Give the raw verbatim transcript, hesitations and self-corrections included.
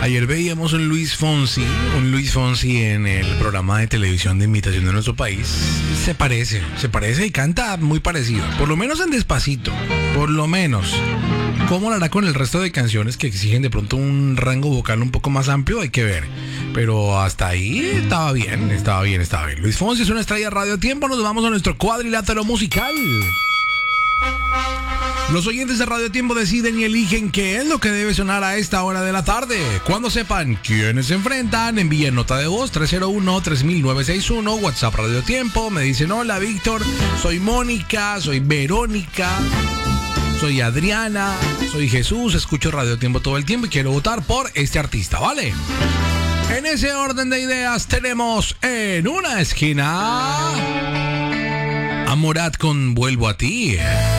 Ayer veíamos un Luis Fonsi, un Luis Fonsi en el programa de televisión de imitación de nuestro país. Se parece, se parece y canta muy parecido, por lo menos en Despacito, por lo menos. ¿Cómo lo hará con el resto de canciones que exigen de pronto un rango vocal un poco más amplio? Hay que ver. Pero hasta ahí estaba bien, estaba bien, estaba bien. Luis Fonsi es una estrella Radio Tiempo. Nos vamos a nuestro cuadrilátero musical. Los oyentes de Radio Tiempo deciden y eligen qué es lo que debe sonar a esta hora de la tarde. Cuando sepan quiénes se enfrentan, envíen nota de voz tres cero uno, tres mil novecientos sesenta y uno, WhatsApp Radio Tiempo. Me dicen, hola Víctor, soy Mónica, soy Verónica, soy Adriana, soy Jesús, escucho Radio Tiempo todo el tiempo y quiero votar por este artista, ¿vale? En ese orden de ideas tenemos en una esquina a Morat con Vuelvo a ti.